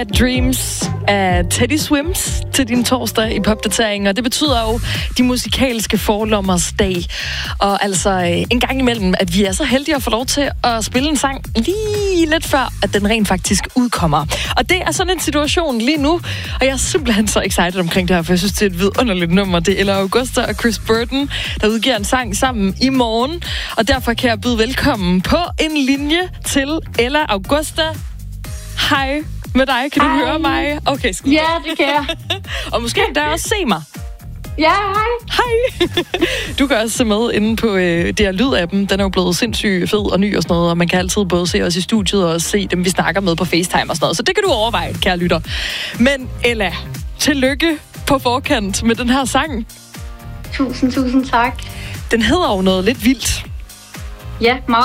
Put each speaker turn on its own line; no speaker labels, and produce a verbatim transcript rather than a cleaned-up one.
Bad Dreams af Teddy Swims til din torsdag i popdateringen, og det betyder jo de musikalske forlommers dag. Og altså en gang imellem, at vi er så heldige at få lov til at spille en sang lige lidt før, at den rent faktisk udkommer. Og det er sådan en situation lige nu, og jeg er simpelthen så excited omkring det her, for jeg synes, det er et vidunderligt nummer. Det er Ella Augusta og Chris Burton, der udgiver en sang sammen i morgen, og derfor kan jeg byde velkommen på en linje til Ella Augusta. Hej med dig. Kan du
hej.
høre mig? Okay, skide.
Ja, det kan jeg.
Og måske endda også se mig.
Ja, hej.
Hej. Du kan også se med inde på øh, D R Lyd-appen. Den er jo blevet sindssygt fed og ny og sådan noget, og man kan altid både se os i studiet og se dem, vi snakker med på FaceTime og sådan noget. Så det kan du overveje, kære lytter. Men Ella, tillykke på forkant med den her sang.
Tusind, tusind tak.
Den hedder jo noget lidt vildt.
Ja, meget.